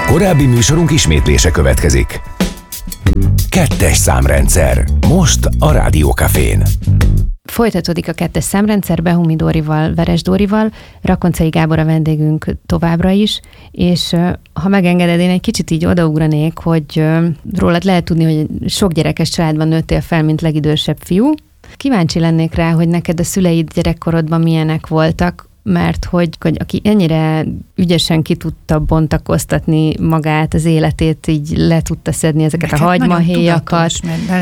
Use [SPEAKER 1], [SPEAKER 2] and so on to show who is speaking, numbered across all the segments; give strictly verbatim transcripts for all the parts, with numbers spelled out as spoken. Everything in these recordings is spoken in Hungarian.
[SPEAKER 1] Korábbi műsorunk ismétlése következik. Kettes számrendszer. Most a Rádió Cafén.
[SPEAKER 2] Folytatódik a kettes számrendszer Behumi Dórival, Veres Dórival, Rakoncai Gábor a vendégünk továbbra is, és ha megengeded, én egy kicsit így odaugranék, hogy rólad lehet tudni, hogy sok gyerekes családban nőttél fel, mint legidősebb fiú. Kíváncsi lennék rá, hogy neked a szüleid gyerekkorodban milyenek voltak, mert hogy, hogy aki ennyire ügyesen ki tudta bontakoztatni magát, az életét, így le tudta szedni ezeket
[SPEAKER 3] Neked
[SPEAKER 2] a hagymahéjakat.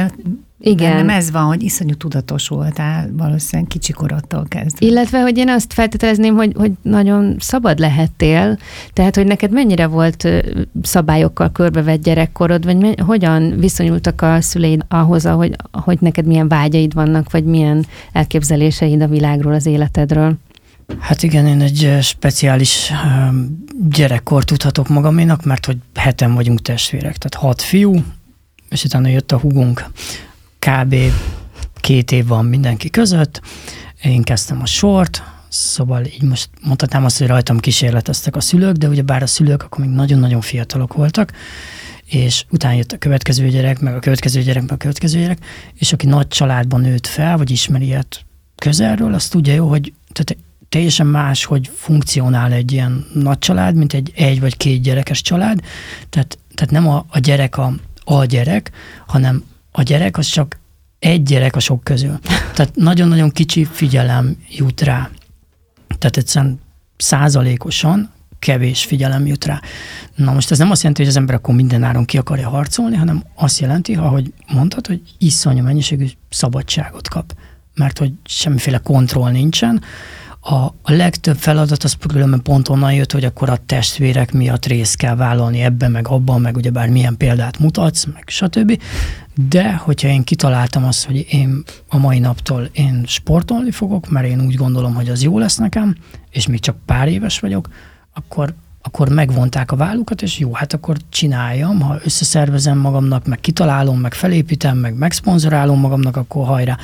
[SPEAKER 3] Igen. Nem ez van, hogy iszonyú tudatos voltál valószínűleg kicsikorodtól kezdve.
[SPEAKER 2] Illetve, hogy én azt feltételezném, hogy, hogy nagyon szabad lehettél, tehát, hogy neked mennyire volt szabályokkal körbevett gyerekkorod, vagy me- hogyan viszonyultak a szüleid ahhoz, ahogy, hogy neked milyen vágyaid vannak, vagy milyen elképzeléseid a világról, az életedről?
[SPEAKER 4] Hát igen, én egy speciális gyerekkor tudhatok magaménak, mert hogy heten vagyunk testvérek, tehát hat fiú, és utána jött a húgunk, kb. Két év van mindenki között, én kezdtem a sort, szóval így most mondhatnám azt, hogy rajtam kísérleteztek a szülők, de ugyebár a szülők akkor még nagyon-nagyon fiatalok voltak, és utána jött a következő gyerek, meg a következő gyerek, meg a következő gyerek, és aki nagy családban nőtt fel, vagy ismeri ilyet közelről, azt tudja jó, hogy tehát teljesen más, hogy funkcionál egy ilyen nagy család, mint egy egy vagy két gyerekes család, tehát, tehát nem a, a gyerek a, a gyerek, hanem a gyerek az csak egy gyerek a sok közül. Tehát nagyon-nagyon kicsi figyelem jut rá. Tehát egyszerűen százalékosan kevés figyelem jut rá. Na most ez nem azt jelenti, hogy az ember akkor mindenáron ki akarja harcolni, hanem azt jelenti, ahogy mondtad, hogy iszonyú mennyiségű szabadságot kap. Mert hogy semmiféle kontroll nincsen. A, a legtöbb feladat az különben pont onnan jött, hogy akkor a testvérek miatt részt kell vállalni ebben, meg abban, meg ugyebár milyen példát mutatsz, meg stb. De hogyha én kitaláltam azt, hogy én a mai naptól én sportolni fogok, mert én úgy gondolom, hogy az jó lesz nekem, és még csak pár éves vagyok, akkor, akkor megvonták a vállukat, és jó, hát akkor csináljam, ha összeszervezem magamnak, meg kitalálom, meg felépítem, meg megszponzorálom magamnak, akkor hajrá.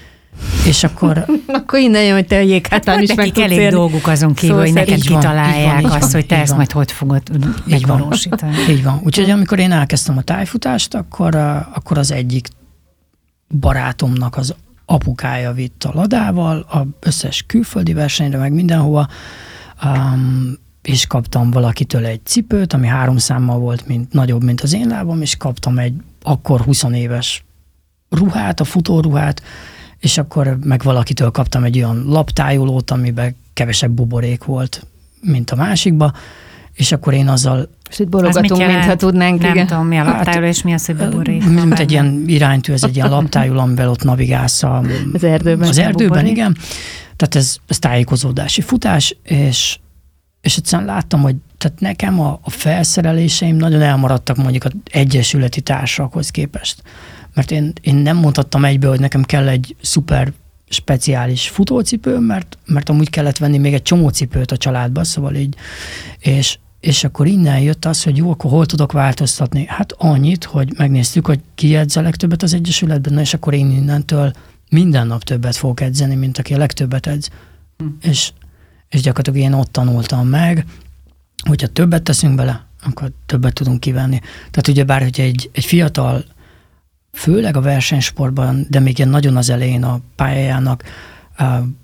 [SPEAKER 4] És akkor...
[SPEAKER 2] akkor innen jön, hogy te a jéghátán is meg tudsz
[SPEAKER 3] elég
[SPEAKER 2] érni.
[SPEAKER 3] dolguk azon kívül,
[SPEAKER 2] Szóval
[SPEAKER 3] hogy neked kitalálják
[SPEAKER 4] van,
[SPEAKER 3] azt,
[SPEAKER 4] van,
[SPEAKER 3] hogy te ezt
[SPEAKER 4] van.
[SPEAKER 3] majd hogy fogod megvalósítani.
[SPEAKER 4] Így van. Úgyhogy amikor én elkezdtem a tájfutást, akkor, akkor az egyik barátomnak az apukája vitt a ladával, az összes külföldi versenyre, meg mindenhova, um, és kaptam valakitől egy cipőt, ami három számmal volt, mint, nagyobb, mint az én lábam, és kaptam egy akkor húsz éves ruhát, a futóruhát, és akkor meg valakitől kaptam egy olyan laptájolót, amiben kevesebb buborék volt, mint a másikba, és akkor én azzal...
[SPEAKER 2] És itt bologatunk, mintha tudnánk.
[SPEAKER 3] Nem
[SPEAKER 2] igen.
[SPEAKER 3] tudom, mi a laptájoló, és mi az, hogy buborék.
[SPEAKER 4] Mint egy ilyen iránytű, ez egy ilyen laptájoló, amivel ott navigálsz a,
[SPEAKER 2] az erdőben.
[SPEAKER 4] Az erdőben, igen. Tehát ez, ez tájékozódási futás, és, és egyszerűen láttam, hogy tehát nekem a, a felszereléseim nagyon elmaradtak mondjuk az egyesületi társakhoz képest. Mert én, én nem mondhattam egybe, hogy nekem kell egy szuper speciális futócipő, mert, mert amúgy kellett venni még egy csomó cipőt a családba, szóval így, és, és akkor innen jött az, hogy jó, akkor hol tudok változtatni? Hát annyit, hogy megnéztük, hogy ki edz a legtöbbet az egyesületben, na és akkor én innentől minden nap többet fogok edzeni, mint aki a legtöbbet edz. Hm. És, és gyakorlatilag én ott tanultam meg, hogyha többet teszünk bele, akkor többet tudunk kivenni. Tehát ugyebár, hogy egy, egy fiatal, főleg a versenysportban, de még ilyen nagyon az elején a pályájának uh,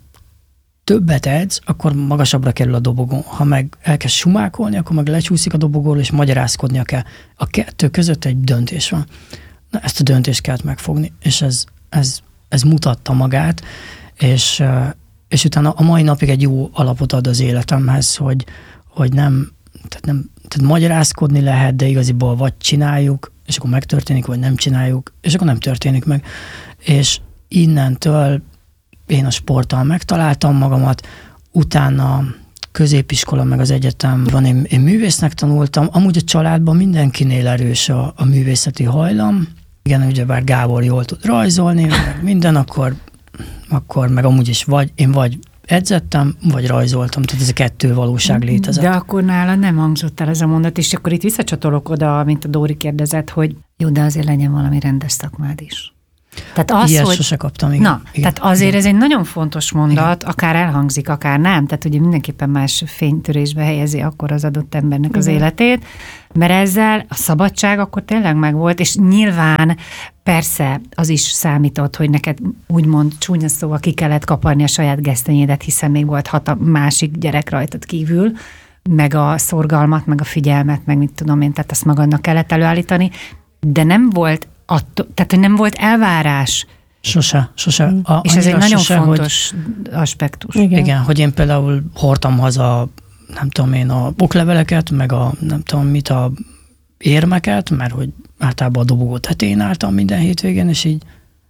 [SPEAKER 4] többet edz, akkor magasabbra kerül a dobogón. Ha meg elkezd sumákolni, akkor meg lecsúszik a dobogóról, és magyarázkodnia kell. A kettő között egy döntés van. Na, ezt a döntést kellett megfogni, és ez, ez, ez mutatta magát, és, uh, és utána a mai napig egy jó alapot ad az életemhez, hogy, hogy nem, tehát nem tehát magyarázkodni lehet, de igaziból vagy csináljuk, és akkor megtörténik, vagy nem csináljuk, és akkor nem történik meg. És innentől én a sporttal megtaláltam magamat, utána középiskola, meg az egyetemben én, én művésznek tanultam, amúgy a családban mindenkinél erős a, a művészeti hajlam. Igen, ugyebár Gábor jól tud rajzolni, meg minden, akkor, akkor meg amúgy is vagy, én vagy edzettem, vagy rajzoltam, tehát ez a kettő valóság létezett.
[SPEAKER 3] De akkor nála nem hangzott el ez a mondat, és akkor itt visszacsatolok oda, mint a Dóri kérdezett, hogy jó, de azért legyen valami rendes szakmád is. Tehát az,
[SPEAKER 4] Ilyet
[SPEAKER 3] hogy...
[SPEAKER 4] sose kaptam, igen.
[SPEAKER 3] Na,
[SPEAKER 4] igen,
[SPEAKER 3] tehát azért
[SPEAKER 4] igen.
[SPEAKER 3] ez egy nagyon fontos mondat, igen. akár elhangzik, akár nem, tehát ugye mindenképpen más fénytörésbe helyezi akkor az adott embernek igen. az életét, mert ezzel a szabadság akkor tényleg megvolt, és nyilván persze az is számított, hogy neked úgymond csúnya szóval ki kellett kaparni a saját gesztenyédet, hiszen még volt hat a másik gyerek rajtad kívül, meg a szorgalmat, meg a figyelmet, meg mit tudom én, tehát azt magadnak kellett előállítani, de nem volt attól, tehát hogy nem volt elvárás.
[SPEAKER 4] Sose, sose. A,
[SPEAKER 3] és ez egy nagyon
[SPEAKER 4] sose,
[SPEAKER 3] fontos hogy, aspektus.
[SPEAKER 4] Igen. igen, hogy én például hordtam haza, nem tudom én, a okleveleket, meg a nem tudom mit, a érmeket, mert hogy általában a dobogó tetején álltam minden hétvégén, és így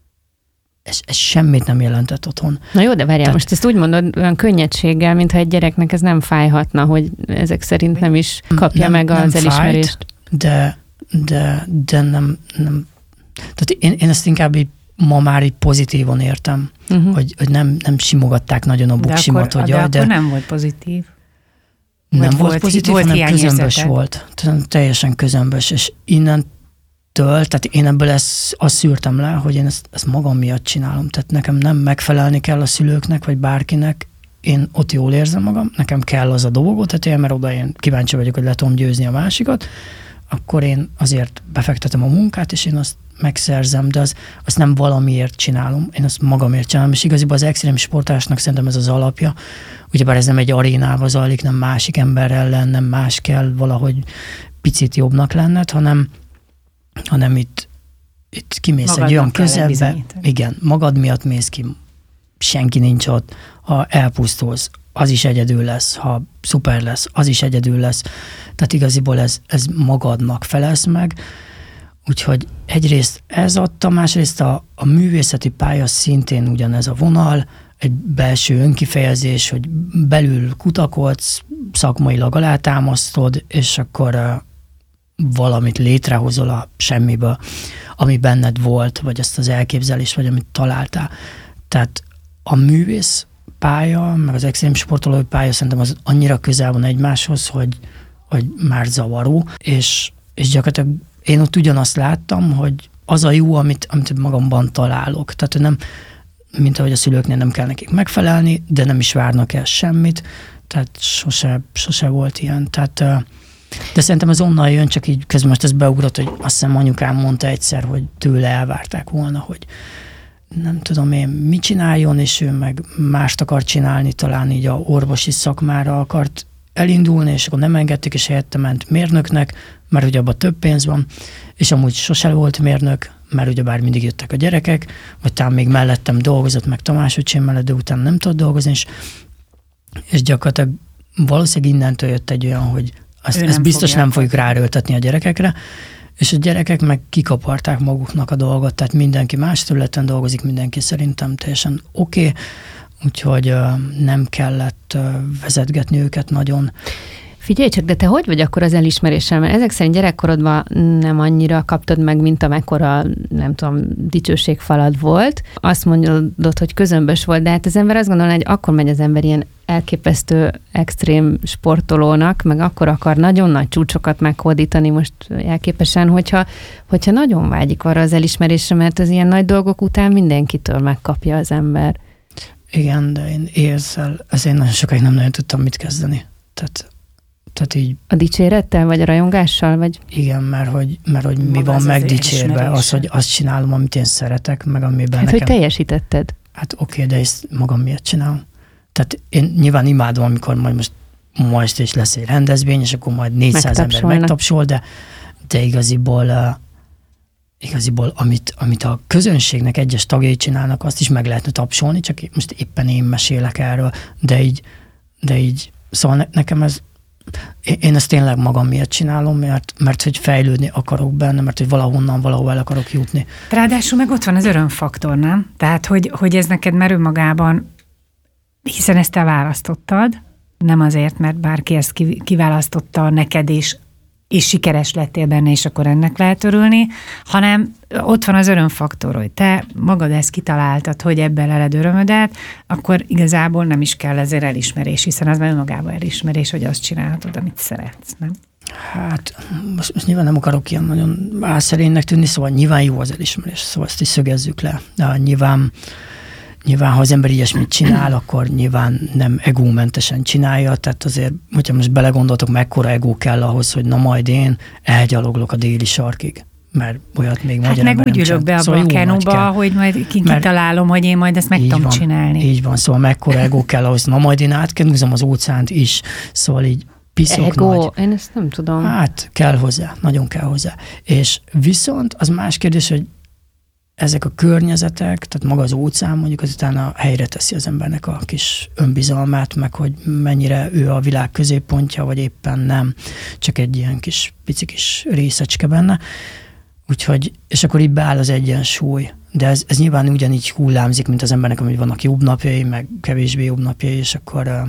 [SPEAKER 4] ez, ez semmit nem jelentett otthon.
[SPEAKER 2] Na jó, de várjál,
[SPEAKER 4] Tehát,
[SPEAKER 2] most ezt úgy mondod olyan könnyedséggel, mintha egy gyereknek ez nem fájhatna, hogy ezek szerint nem is kapja
[SPEAKER 4] nem,
[SPEAKER 2] meg az
[SPEAKER 4] nem
[SPEAKER 2] elismerést.
[SPEAKER 4] Fájt, de, de, de nem, nem. Tehát én, én ezt inkább így ma már így pozitívan értem, uh-huh. hogy, hogy nem, nem simogatták nagyon a buksimat.
[SPEAKER 3] De akkor,
[SPEAKER 4] hogy
[SPEAKER 3] de
[SPEAKER 4] de
[SPEAKER 3] akkor nem volt pozitív.
[SPEAKER 4] Nem
[SPEAKER 3] volt,
[SPEAKER 4] volt pozitív,
[SPEAKER 3] volt
[SPEAKER 4] hanem közömbös volt. Teljesen közömbös, és innentől, tehát én ebből ezt, azt szűrtem le, hogy én ezt, ezt magam miatt csinálom. Tehát nekem nem megfelelni kell a szülőknek, vagy bárkinek. Én ott jól érzem magam, nekem kell az a dobogó teteje, mert oda én kíváncsi vagyok, hogy le tudom győzni a másikat, akkor én azért befektetem a munkát, és én azt megszerzem, de az, azt nem valamiért csinálom, én azt magamért csinálom, és igaziból az extrém sportásnak szerintem ez az alapja, ugyebár ez nem egy arénával zajlik, nem másik ember ellen, nem más kell valahogy picit jobbnak lenned, hanem, hanem itt, itt kimész magadnak egy olyan közelbe, igen, magad miatt mész ki, senki nincs ott, ha elpusztulsz, az is egyedül lesz, ha szuper lesz, az is egyedül lesz, tehát igaziból ez, ez magadnak felelsz meg. Úgyhogy egyrészt ez adta, másrészt a, a művészeti pálya szintén ugyanez a vonal, egy belső önkifejezés, hogy belül kutakodsz, szakmailag alátámasztod, és akkor uh, valamit létrehozol a semmiből, ami benned volt, vagy azt az elképzelést, vagy amit találtál. Tehát a művész pálya, meg az extrém sportolói pálya szerintem az annyira közel van egymáshoz, hogy, hogy már zavaró, és, és gyakorlatilag én ott ugyanazt láttam, hogy az a jó, amit, amit magamban találok. Tehát nem, mint ahogy a szülőknél nem kell nekik megfelelni, de nem is várnak el semmit. Tehát sose, sose volt ilyen. Tehát, de szerintem ez onnan jön, csak így közben most ez beugrott, hogy azt hiszem anyukám mondta egyszer, hogy tőle elvárták volna, hogy nem tudom én mit csináljon, és ő meg mást akar csinálni, talán így a orvosi szakmára akart elindulni, és akkor nem engedték, és helyette ment mérnöknek, mert ugye abban több pénz van, és amúgy sose volt mérnök, mert ugyebár mindig jöttek a gyerekek, vagy talán még mellettem dolgozott, meg Tamás öcsém mellett, de utána nem tudott dolgozni, és, és gyakorlatilag valószínűleg innentől jött egy olyan, hogy azt, ezt biztos nem fogjuk ráerőltetni a gyerekekre, és a gyerekek meg kikaparták maguknak a dolgot, tehát mindenki más területen dolgozik, mindenki szerintem teljesen oké, okay, úgyhogy uh, nem kellett uh, vezetgetni őket nagyon.
[SPEAKER 2] Figyelj csak, de te hogy vagy akkor az elismeréssel? Mert ezek szerint gyerekkorodban nem annyira kaptad meg, mint amekkora, nem tudom, dicsőségfalad volt. Azt mondod, hogy közömbös volt, de hát az ember azt gondolná, hogy akkor megy az ember ilyen elképesztő, extrém sportolónak, meg akkor akar nagyon nagy csúcsokat meghódítani most elképesen, hogyha, hogyha nagyon vágyik arra az elismerésre, mert az ilyen nagy dolgok után mindenkitől megkapja az ember.
[SPEAKER 4] Igen, de én ezzel, ezért nagyon sokáig nem nagyon tudtam mit kezdeni. Tehát Tehát így,
[SPEAKER 2] a dicsérettel, vagy a rajongással? Vagy?
[SPEAKER 4] Igen, mert hogy, mert hogy mi van megdicsérve, az, hogy azt csinálom, amit én szeretek, meg amiben
[SPEAKER 2] hát,
[SPEAKER 4] nekem...
[SPEAKER 2] hogy teljesítetted.
[SPEAKER 4] Hát oké, okay, de ezt magam miért csinálom? Tehát én nyilván imádom, amikor majd most ma este is lesz egy rendezvény, és akkor majd négyszáz ember megtapsol, de, de igaziból, uh, igaziból amit, amit a közönségnek egyes tagjai csinálnak, azt is meg lehetne tapsolni, csak most éppen én mesélek erről, de így, de így szóval ne, nekem ez én ezt tényleg magam miért csinálom, mert, mert hogy fejlődni akarok benne, mert hogy valahonnan, valahol el akarok jutni.
[SPEAKER 3] Ráadásul meg ott van az örömfaktor, nem? Tehát, hogy, hogy ez neked merő magában, hiszen ezt te választottad, nem azért, mert bárki ezt kiválasztotta neked, és és sikeres lettél benne, és akkor ennek lehet örülni, hanem ott van az örömfaktor, hogy te magad ezt kitaláltad, hogy ebben leled örömödet, akkor igazából nem is kell ezért elismerés, hiszen az már önmagában elismerés, hogy azt csinálhatod, amit szeretsz, nem?
[SPEAKER 4] Hát most, most nyilván nem akarok ilyen nagyon álszerénynek tűnni, szóval nyilván jó az elismerés, szóval ezt is szögezzük le. De nyilván, nyilván, ha az ember ilyesmit csinál, akkor nyilván nem egómentesen csinálja, tehát azért, hogyha most belegondoltok, mekkora egó kell ahhoz, hogy na majd én elgyaloglok a déli sarkig, mert olyat még
[SPEAKER 3] hát
[SPEAKER 4] magyar
[SPEAKER 3] meg úgy ülök be abba szóval a kenóba, hogy majd kitalálom, hogy én majd ezt meg tudom
[SPEAKER 4] van,
[SPEAKER 3] csinálni.
[SPEAKER 4] Így van, szóval mekkora egó kell ahhoz, na majd én átkenőzöm az óceánt is, szóval így piszok
[SPEAKER 2] Ego,
[SPEAKER 4] nagy.
[SPEAKER 2] én ezt nem tudom.
[SPEAKER 4] Hát kell hozzá, nagyon kell hozzá. És viszont az más kérdés, hogy ezek a környezetek, tehát maga az óceán mondjuk azután a helyre teszi az embernek a kis önbizalmát, meg hogy mennyire ő a világ középpontja, vagy éppen nem, csak egy ilyen kis pici kis részecske benne. Úgyhogy, és akkor így beáll az egyensúly. De ez, ez nyilván ugyanígy hullámzik, mint az embernek, hogy vannak jobb napjai, meg kevésbé jobb napjai, és akkor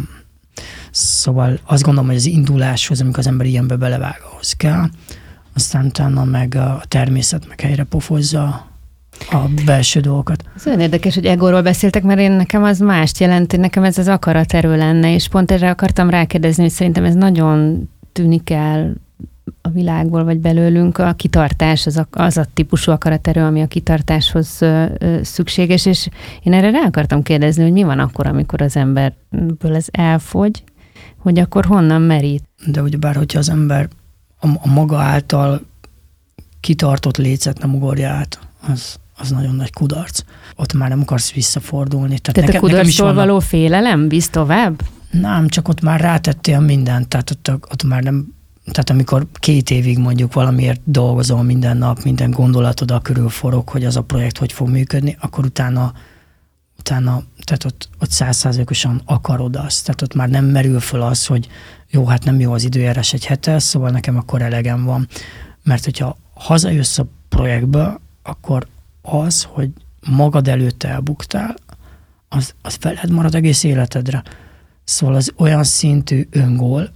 [SPEAKER 4] szóval azt gondolom, hogy az induláshoz, amikor az ember ilyenbe belevág, ahhoz kell, aztán utána meg a természet meg helyre pofozza a belső dolgokat.
[SPEAKER 2] Ez olyan érdekes, hogy egóról beszéltek, mert én nekem az mást jelent, hogy nekem ez az akaraterő lenne, és pont erre akartam rákérdezni, hogy szerintem ez nagyon tűnik el a világból, vagy belőlünk a kitartás, az a, az a típusú akaraterő, ami a kitartáshoz ö, ö, szükséges, és én erre rá akartam kérdezni, hogy mi van akkor, amikor az emberből ez elfogy, hogy akkor honnan merít?
[SPEAKER 4] De ugyebár, hogyha az ember a, a maga által kitartott lécet nem ugorja át, az, az nagyon nagy kudarc. Ott már nem akarsz visszafordulni. Tehát,
[SPEAKER 2] Tehát
[SPEAKER 4] nekem,
[SPEAKER 2] a kudarctól
[SPEAKER 4] vannak...
[SPEAKER 2] való félelem visz tovább?
[SPEAKER 4] Nem, csak ott már rátettél mindent, tehát ott, ott már nem, tehát amikor két évig mondjuk valamiért dolgozol minden nap, minden gondolatod a körül forog, hogy az a projekt hogy fog működni, akkor utána, utána tehát ott, ott százszázalékosan akarod azt. Tehát ott már nem merül föl az, hogy jó, hát nem jó az időjárás egy hete, szóval nekem akkor elegem van. Mert hogyha hazajössz a projektbe, akkor az, hogy magad előtt elbuktál, az, az veled marad egész életedre. Szóval az olyan szintű öngól,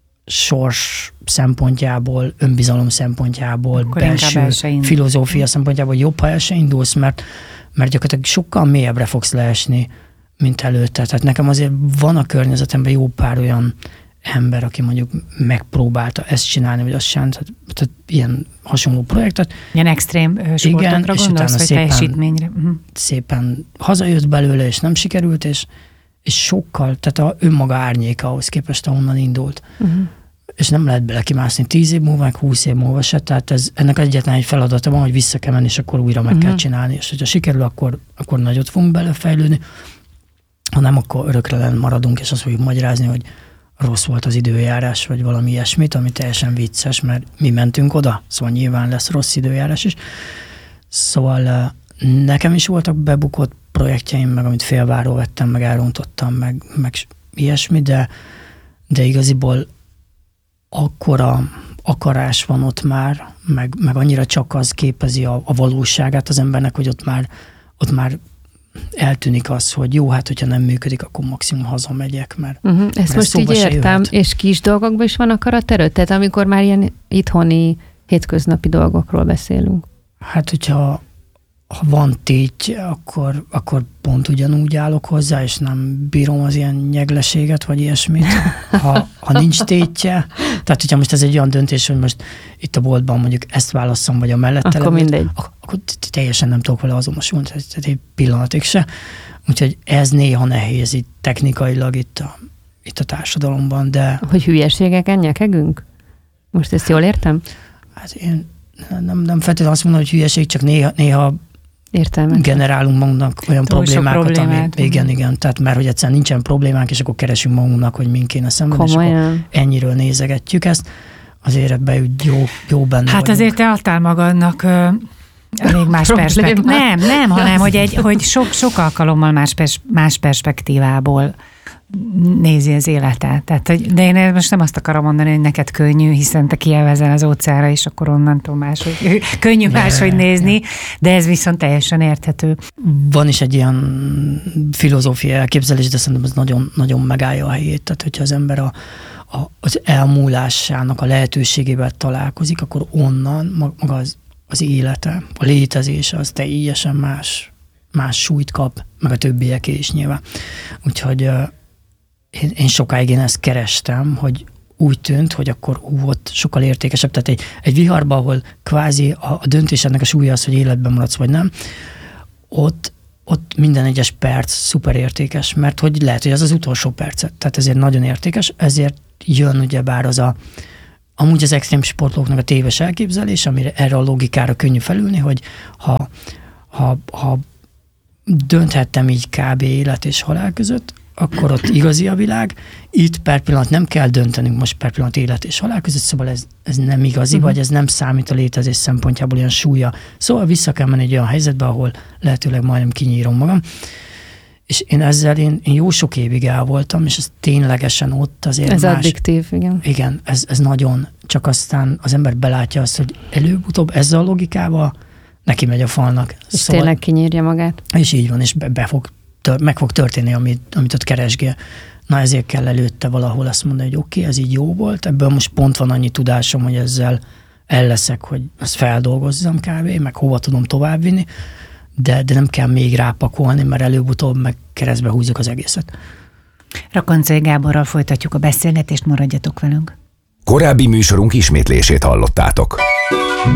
[SPEAKER 4] sors szempontjából, önbizalom szempontjából,
[SPEAKER 3] akkor
[SPEAKER 4] belső filozófia szempontjából jobb, ha el se indulsz, mert, mert gyakorlatilag sokkal mélyebbre fogsz leesni, mint előtte. Tehát nekem azért van a környezetemben jó pár olyan ember, aki mondjuk megpróbálta ezt csinálni, vagy azt csinálni, tehát, tehát ilyen hasonló projektet.
[SPEAKER 3] Ilyen extrém sportokra igen, gondolsz, vagy szépen, teljesítményre? Uh-huh.
[SPEAKER 4] Szépen hazajött belőle, és nem sikerült, és, és sokkal, tehát a önmaga árnyéka ahhoz képest, ahonnan indult. Uh-huh. És nem lehet bele kimászni tíz év múlva, meg húsz év múlva se, tehát ez, ennek egyetlen egy feladata van, hogy vissza kell menni, és akkor újra meg uh-huh. kell csinálni, és hogyha sikerül, akkor, akkor nagyot fogunk belefejlődni, ha nem, akkor örökre maradunk, és azt fogjuk magyarázni, hogy rossz volt az időjárás, vagy valami ilyesmit, ami teljesen vicces, mert mi mentünk oda, szóval nyilván lesz rossz időjárás is. Szóval nekem is voltak bebukott projektjeim, meg amit félváról vettem, meg elrontottam, meg, meg ilyesmi, de, de igaziból akkora akarás van ott már, meg, meg annyira csak az képezi a, a valóságát az embernek, hogy ott már, ott már eltűnik az, hogy jó, hát hogyha nem működik, akkor maximum hazamegyek, mert
[SPEAKER 2] uh-huh. Ezt
[SPEAKER 4] mert
[SPEAKER 2] most így értem, és kis dolgokban is van akaraterő? Tehát amikor már ilyen itthoni, hétköznapi dolgokról beszélünk.
[SPEAKER 4] Hát, hogyha ha van tétje, akkor, akkor pont ugyanúgy állok hozzá, és nem bírom az ilyen nyegleséget, vagy ilyesmit. Ha, ha nincs tétje, tehát hogyha most ez egy olyan döntés, hogy most itt a boltban mondjuk ezt válasszam, vagy a mellette
[SPEAKER 2] akkor mindegy.
[SPEAKER 4] Ak- akkor teljesen nem tudok vele azonosulni, tehát egy pillanatig se. Úgyhogy ez néha nehéz itt technikailag itt a, itt a társadalomban, de...
[SPEAKER 2] Hogy hülyeségeken nyekegünk? Most ezt jól értem?
[SPEAKER 4] Hát én nem, nem feltétlenül azt mondom, hogy hülyeség, csak néha, néha
[SPEAKER 2] Értelmet.
[SPEAKER 4] generálunk magunknak olyan
[SPEAKER 3] Túl
[SPEAKER 4] problémákat, ami, igen,
[SPEAKER 3] mm.
[SPEAKER 4] igen, tehát mert hogy egyszerűen nincsen problémánk, és akkor keresünk magunknak, hogy min kéne szenvedni, és akkor ennyiről nézegetjük ezt, azért ebben jó, jó benne
[SPEAKER 3] Hát
[SPEAKER 4] vagyunk.
[SPEAKER 3] azért te adtál magadnak ö, elég más perspektívát. Nem, nem, hanem hogy, egy, hogy sok, sok alkalommal más, pers- más perspektívából nézi az életet. Tehát, hogy, de én most nem azt akarom mondani, hogy neked könnyű, hiszen te kielvezel az óceánra, és akkor onnantól máshogy, könnyű máshogy nézni, de ez viszont teljesen érthető.
[SPEAKER 4] Van is egy ilyen filozófia elképzelés, de szerintem ez nagyon, nagyon megállja a helyét. Tehát, hogyha az ember a, a, az elmúlásának a lehetőségével találkozik, akkor onnan maga az, az élete, a létezése az teljesen más, más súlyt kap, meg a többiek is nyilván. Úgyhogy uh, én, én sokáig én ezt kerestem, hogy úgy tűnt, hogy akkor ú, ott sokkal értékesebb. Tehát egy, egy viharban, ahol kvázi a, a döntésednek a súlya az, hogy életben maradsz, vagy nem, ott, ott minden egyes perc szuper értékes, mert hogy lehet, hogy az az utolsó percet. Tehát ezért nagyon értékes, ezért jön ugyebár az a, amúgy az extrém sportolóknak a téves elképzelés, amire erre a logikára könnyű felülni, hogy ha, ha, ha dönthettem így kb. Élet és halál között, akkor ott igazi a világ. Itt per pillanat nem kell döntenünk most per pillanat élet és halál között, szóval ez, ez nem igazi, uh-huh. vagy ez nem számít a létezés szempontjából olyan súlya. Szóval vissza kell menni egy olyan helyzetbe, ahol lehetőleg majdnem kinyírom magam. És én ezzel én, én jó sok évig el voltam, és ez ténylegesen ott azért
[SPEAKER 2] Ez
[SPEAKER 4] más.
[SPEAKER 2] addiktív, igen.
[SPEAKER 4] Igen, ez, ez nagyon. Csak aztán az ember belátja azt, hogy előbb-utóbb ezzel a logikával neki megy a falnak.
[SPEAKER 2] És
[SPEAKER 4] szóval,
[SPEAKER 2] tényleg kinyírja magát.
[SPEAKER 4] És így van, és be, be fog tör, meg fog történni, amit, amit ott keresgél. Na ezért kell előtte valahol azt mondani, hogy oké, okay, ez így jó volt, ebből most pont van annyi tudásom, hogy ezzel el leszek, hogy azt feldolgozzam kb., meg hova tudom továbbvinni, de, de nem kell még rápakolni, mert előbb-utóbb meg keresztbe húzzuk az egészet.
[SPEAKER 3] Rakoncai Gáborral folytatjuk a beszélgetést, maradjatok velünk.
[SPEAKER 1] Korábbi műsorunk ismétlését hallottátok.